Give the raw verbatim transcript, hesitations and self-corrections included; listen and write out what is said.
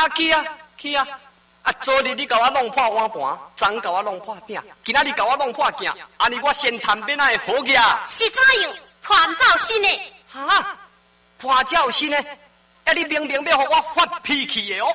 啊去啊去啊！啊，昨日你甲我弄破碗盘，昨甲我弄破鼎，今仔日甲我弄破镜，安尼我先谈变哪会好个啊？ 是怎样？叛造心的？ 哈？叛造心的？啊，你明明要互我发脾气的哦！